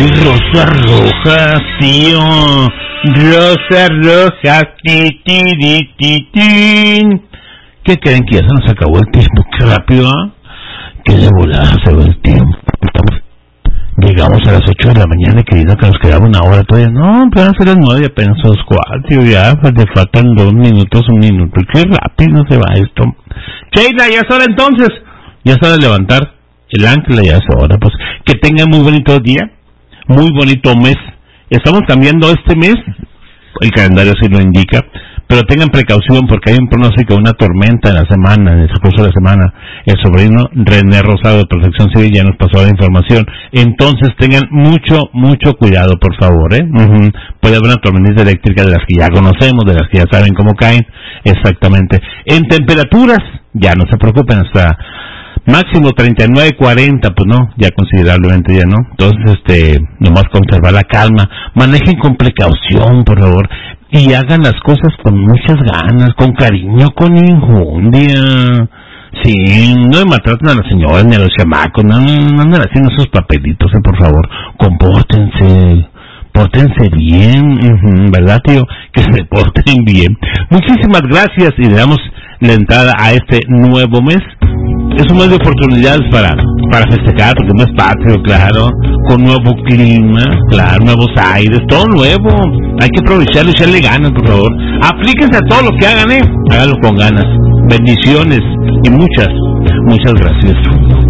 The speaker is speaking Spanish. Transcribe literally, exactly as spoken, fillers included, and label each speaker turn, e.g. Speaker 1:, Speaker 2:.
Speaker 1: Ay, Rosa Rojas, tío. Rosa Rojas, ti, ti, ti, ti, ti. ¿Qué creen que ya se nos acabó el tiempo? Qué rápido, ¿eh? Qué de volada se va el tiempo. Estamos... Llegamos a las ocho de la mañana, querido, que nos quedaba una hora todavía. No, apenas a las nueve, apenas a las cuatro, ya, pues le faltan dos minutos, un minuto. Qué rápido se va esto. Sheila, ya es hora entonces. Ya es hora de levantar el ancla, ya es hora. Pues que tengan muy bonito día, muy bonito mes. Estamos cambiando este mes, el calendario sí lo indica, pero tengan precaución porque hay un pronóstico de una tormenta en la semana, en el curso de la semana. El sobrino René Rosado de Protección Civil ya nos pasó la información. Entonces tengan mucho, mucho cuidado, por favor, ¿eh? Uh-huh. Puede haber una tormenta eléctrica de las que ya conocemos, de las que ya saben cómo caen. Exactamente. En temperaturas, ya no se preocupen, hasta máximo treinta y nueve, cuarenta, pues no, ya considerablemente ya no. Entonces, este, nomás conservar la calma. Manejen con precaución, por favor. Y hagan las cosas con muchas ganas, con cariño, con injundia. Sí, no maltraten a las señoras ni a los chamacos, no, no anden haciendo esos papelitos, eh, por favor. Compórtense, pórtense bien, uh-huh, ¿verdad, tío? Que se porten bien. Muchísimas gracias y le damos la entrada a este nuevo mes. Es un mes de oportunidades para, para festejar, porque no es patrio, claro, con nuevo clima, claro, nuevos aires, todo nuevo. Hay que aprovecharlo y echarle ganas, por favor. Aplíquense a todo lo que hagan, ¿eh? Háganlo con ganas. Bendiciones y muchas, muchas gracias.